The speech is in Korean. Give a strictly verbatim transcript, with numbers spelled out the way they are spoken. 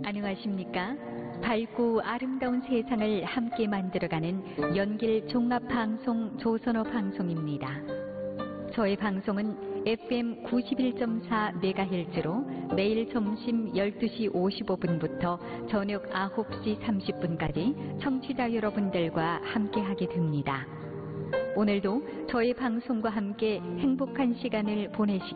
안녕하십니까? 밝고 아름다운 세상을 함께 만들어가는 연길 종합방송 조선어 방송입니다. 저의 방송은 에프엠 구십일 점 사 메가헤르츠로 매일 점심 열두 시 오십오 분부터 저녁 아홉 시 삼십 분까지 청취자 여러분들과 함께하게 됩니다. 오늘도 저의 방송과 함께 행복한 시간을 보내시기